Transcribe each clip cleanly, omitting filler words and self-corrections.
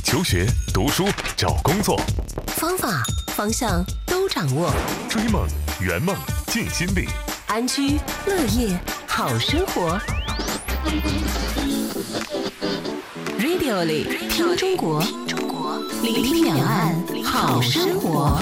求学、读书、找工作， 方法、方向都掌握。 追梦、圆梦、尽心力， 安居乐业好生活。Radio 里听中国，聆听两岸好生活。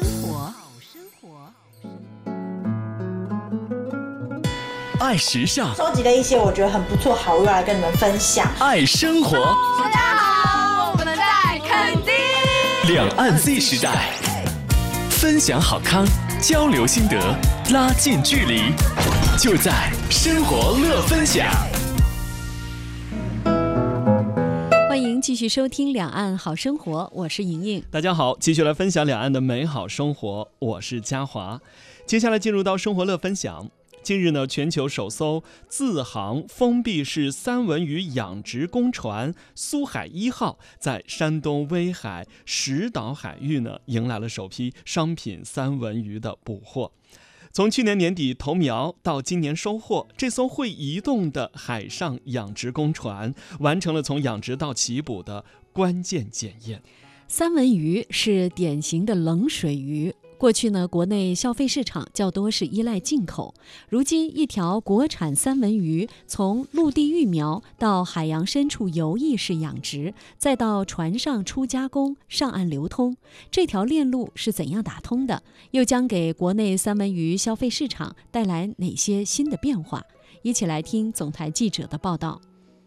爱时尚， 收集了一些我觉得很不错好物来跟你们分享。 爱生活， 大家好，我们在垦丁。 两岸 Z 时代，分享好康，交流心得，拉近距离，就在生活乐分享。 欢迎继续收听两岸好生活，我是莹莹。 大家好，继续来分享两岸的美好生活，我是嘉华。接下来进入到生活乐分享。近日呢，全球首艘自航封闭式三文鱼养殖公船苏海1号在山东威海石岛海域呢，迎来了首批商品三文鱼的捕获。从去年年底投苗到今年收获，这艘会移动的海上养殖公船完成了从养殖到起捕的关键检验。 三文鱼是典型的冷水鱼。过去呢，国内消费市场较多是依赖进口。如今，一条国产三文鱼从陆地育苗到海洋深处游弋式养殖，再到船上初加工、上岸流通，这条链路是怎样打通的？又将给国内三文鱼消费市场带来哪些新的变化？一起来听总台记者的报道。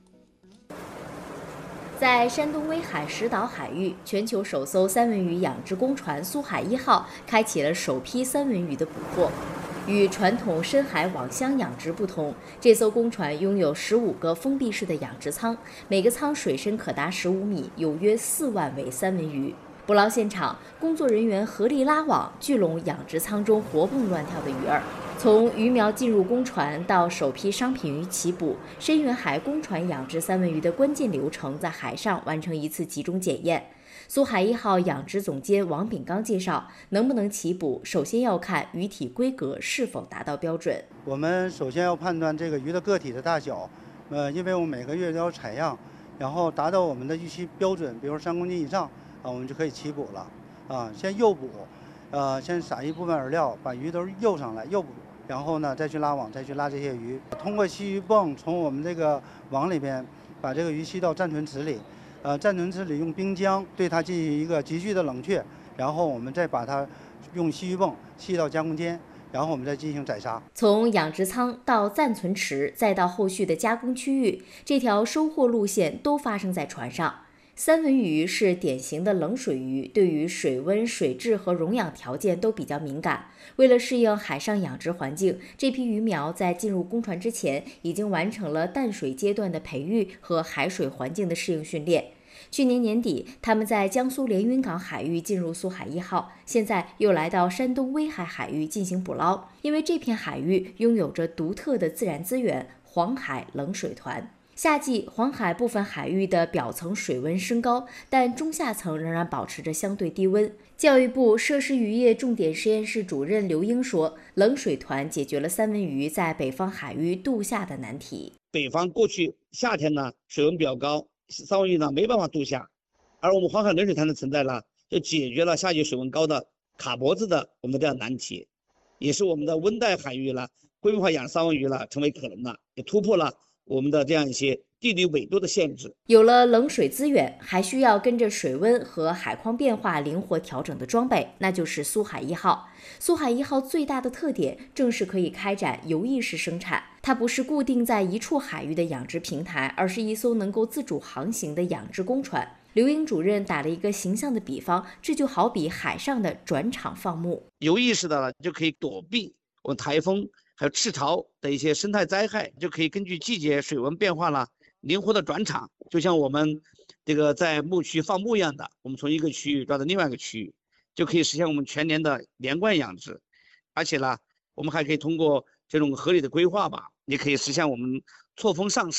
在山东威海石岛海域，全球首艘三文鱼养殖公船苏海1号开启了首批三文鱼的捕获。与传统深海网箱养殖不同，这艘公船拥有15个封闭式的养殖舱，每个舱水深可达15米，有约4万尾三文鱼。捕捞现场，工作人员合力拉网，聚拢养殖舱中活蹦乱跳的鱼儿。从鱼苗进入公船到首批商品鱼起捕，深远海公船养殖三文鱼的关键流程在海上完成一次集中检验。苏海1号养殖总监王炳刚介绍，能不能起捕，首先要看鱼体规格是否达到标准。 我们首先要判断这个鱼的个体的大小，因为我们每个月都要采样，然后达到我们的预期标准，比如说3公斤以上，我们就可以起捕了。先诱捕，先撒一部分饵料，把鱼都诱上来，诱捕。然后呢，再去拉网，再去拉这些鱼。通过吸鱼泵从我们这个网里边把这个鱼吸到暂存池里，暂存池里用冰浆对它进行一个急剧的冷却，然后我们再把它用吸鱼泵吸到加工间，然后我们再进行宰杀。 从养殖舱到暂存池，再到后续的加工区域，这条收获路线都发生在船上。三文鱼是典型的冷水鱼，对于水温、水质和溶氧条件都比较敏感。为了适应海上养殖环境，这批鱼苗在进入公船之前，已经完成了淡水阶段的培育和海水环境的适应训练。去年年底，他们在江苏连云港海域进入苏海1号，现在又来到山东威海海域进行捕捞。因为这片海域拥有着独特的自然资源——黄海冷水团。夏季，黄海部分海域的表层水温升高，但中下层仍然保持着相对低温。教育部设施渔业重点实验室主任刘英说，冷水团解决了三文鱼在北方海域度夏的难题。 北方过去夏天呢，水温比较高，三文鱼呢没办法度夏，而我们黄海冷水团的存在呢，就解决了夏季水温高的卡脖子的我们的这样难题，也是我们的温带海域了规模化养三文鱼了成为可能了，也突破了我们的这样一些地理纬度的限制。 有了冷水资源，还需要跟着水温和海况变化灵活调整的装备，那就是苏海1号。苏海1号最大的特点正是可以开展游弋式生产，它不是固定在一处海域的养殖平台，而是一艘能够自主航行的养殖公船。刘英主任打了一个形象的比方，这就好比海上的转场放牧。 游弋式的就可以躲避我们台风还有赤潮的一些生态灾害，就可以根据季节水温变化了灵活的转场，就像我们这个在牧区放牧一样的，我们从一个区域转到另外一个区域，就可以实现我们全年的连贯养殖。而且呢，我们还可以通过这种合理的规划吧，也可以实现我们错峰上市，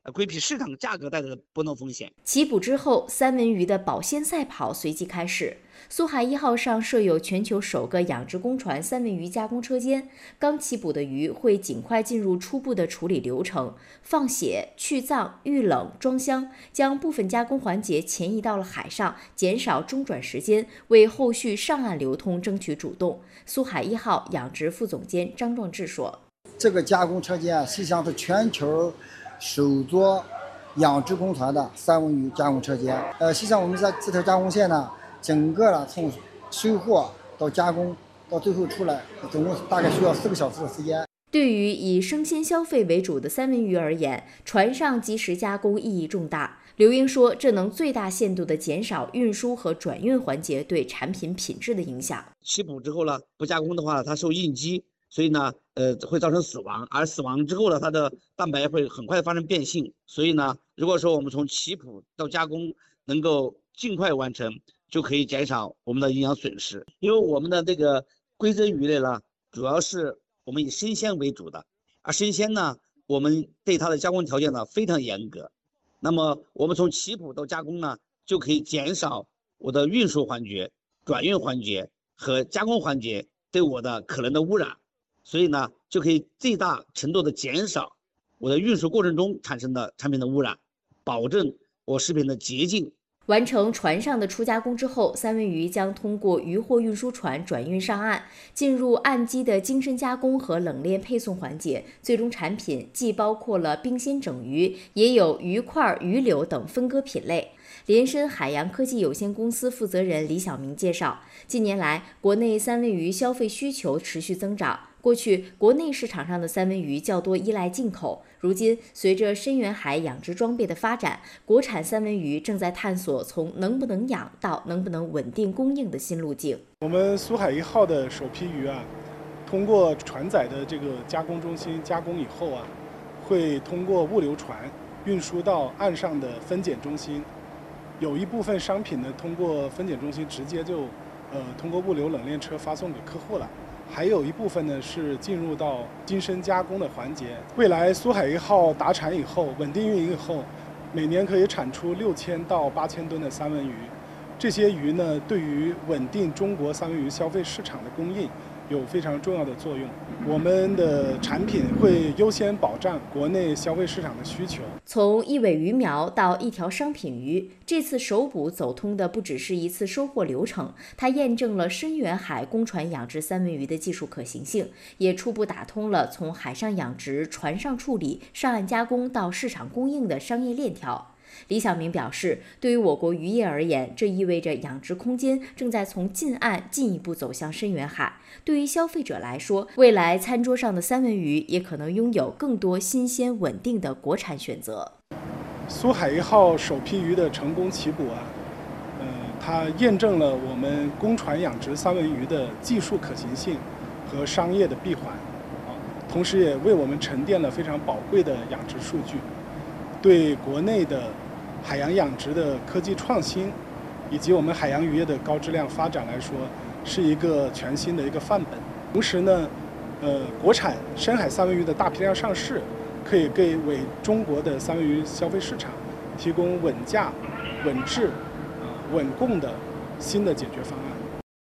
规避市场价格带来的波动风险。 起捕之后，三文鱼的保鲜赛跑随即开始。苏海1号上设有全球首个养殖公船三文鱼加工车间，刚起捕的鱼会尽快进入初步的处理流程，放血、去脏、预冷、装箱，将部分加工环节前移到了海上，减少中转时间，为后续上岸流通争取主动。苏海1号养殖副总监张壮志说：“ 这个加工车间实际上是全球首座养殖公船的三文鱼加工车间。实际上我们在这条加工线呢，整个呢从收获到加工到最后出来，总共大概需要4个小时的时间。” 对于以生鲜消费为主的三文鱼而言，船上及时加工意义重大。刘英说，这能最大限度地减少运输和转运环节对产品品质的影响。 起捕之后呢，不加工的话，它受应激，所以呢，会造成死亡，而死亡之后呢，它的蛋白会很快发生变性。所以呢，如果说我们从起捕到加工能够尽快完成，就可以减少我们的营养损失。因为我们的这个规则鱼类呢，主要是我们以生鲜为主的，而生鲜呢，我们对它的加工条件呢非常严格。那么我们从起捕到加工呢，就可以减少我的运输环节、转运环节和加工环节对我的可能的污染，所以呢，就可以最大程度的减少我的运输过程中产生的产品的污染，保证我食品的洁净。 完成船上的初加工之后，三文鱼将通过渔货运输船转运上岸，进入岸基的精深加工和冷链配送环节。最终产品既包括了冰鲜整鱼，也有鱼块、鱼柳等分割品类。联深海洋科技有限公司负责人李晓明介绍，近年来国内三文鱼消费需求持续增长。过去，国内市场上的三文鱼较多依赖进口。如今，随着深远海养殖装备的发展，国产三文鱼正在探索从能不能养到能不能稳定供应的新路径。 我们苏海1号的首批鱼通过船载的这个加工中心加工以后会通过物流船运输到岸上的分拣中心。有一部分商品呢，通过分拣中心直接就通过物流冷链车发送给客户了。还有一部分呢是进入到精深加工的环节。未来苏海1号达产以后，稳定运营以后，每年可以产出6000到8000吨的三文鱼。这些鱼呢，对于稳定中国三文鱼消费市场的供应有非常重要的作用。我们的产品会优先保障国内消费市场的需求。 从一尾鱼苗到一条商品鱼，这次首捕走通的不只是一次收获流程，它验证了深远海公船养殖三文鱼的技术可行性，也初步打通了从海上养殖、船上处理、上岸加工到市场供应的商业链条。李晓明表示，对于我国渔业而言，这意味着养殖空间正在从近岸进一步走向深远海。对于消费者来说，未来餐桌上的三文鱼也可能拥有更多新鲜稳定的国产选择。 苏海1号首批鱼的成功起捕它验证了我们公船养殖三文鱼的技术可行性和商业的闭环同时也为我们沉淀了非常宝贵的养殖数据，对国内的海洋养殖的科技创新以及我们海洋渔业的高质量发展来说，是一个全新的一个范本。同时呢，国产深海三文鱼的大批量上市，可以为中国的三文鱼消费市场提供稳价、稳质、稳供的新的解决方案。